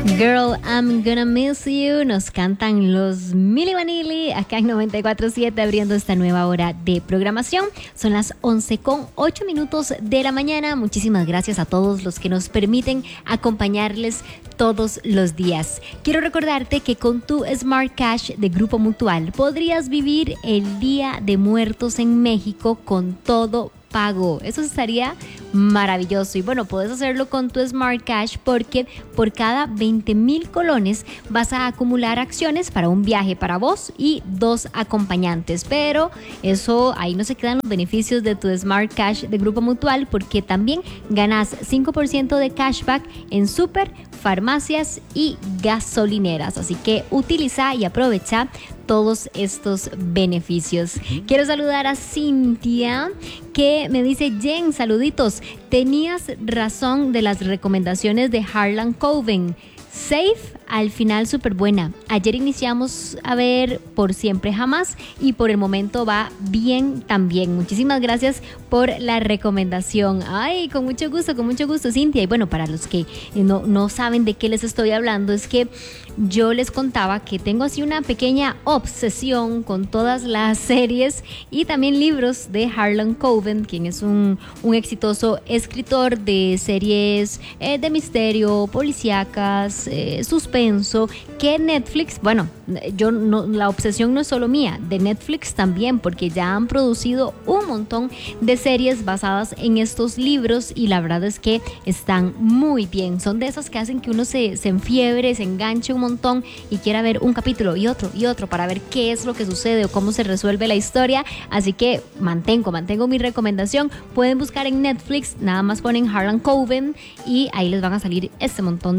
Girl, I'm Gonna Miss You. Nos cantan los Milli Vanilli acá en 94.7, abriendo esta nueva hora de programación. Son las 11:08 de la mañana. Muchísimas gracias a todos los que nos permiten acompañarles todos los días. Quiero recordarte que con tu Smart Cash de Grupo Mutual podrías vivir el Día de Muertos en México con todo pago. Eso estaría maravilloso. Y bueno, puedes hacerlo con tu Smart Cash porque por cada 20,000 colones vas a acumular acciones para un viaje para vos y 2 acompañantes. Pero eso, ahí no se quedan los beneficios de tu Smart Cash de Grupo Mutual, porque también ganas 5% de cashback en súper, farmacias y gasolineras. Así que utiliza y aprovecha todos estos beneficios. Quiero saludar a Cintia, que me dice: Jen, saluditos, tenías razón de las recomendaciones de Harlan Coben. Safe, al final súper buena. Ayer iniciamos a ver Por Siempre Jamás y por el momento va bien también. Muchísimas gracias por la recomendación. Ay, con mucho gusto, Cintia. Y bueno, para los que no saben de qué les estoy hablando, es que yo les contaba que tengo así una pequeña obsesión con todas las series y también libros de Harlan Coben, quien es un exitoso escritor de series de misterio, policíacas, suspenso, que Netflix, bueno, la obsesión no es solo mía, de Netflix también, porque ya han producido un montón de series basadas en estos libros y la verdad es que están muy bien. Son de esas que hacen que uno se enfiebre, se enganche un montón y quiera ver un capítulo y otro para ver qué es lo que sucede o cómo se resuelve la historia. Así que mantengo mi recomendación. Pueden buscar en Netflix, nada más ponen Harlan Coben y ahí les van a salir este montón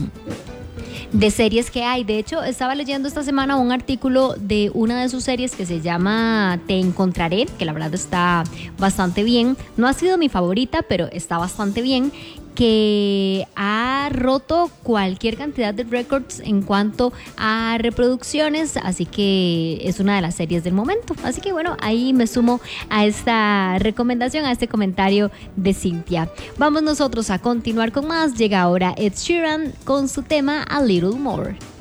de series que hay. De hecho, estaba leyendo esta semana un artículo de una de sus series que se llama Te Encontraré, que la verdad está bastante bien. No ha sido mi favorita, pero está bastante bien, que ha roto cualquier cantidad de récords en cuanto a reproducciones, así que es una de las series del momento. Así que bueno, ahí me sumo a esta recomendación, a este comentario de Cintia. Vamos nosotros a continuar con más. Llega ahora Ed Sheeran con su tema A Little More.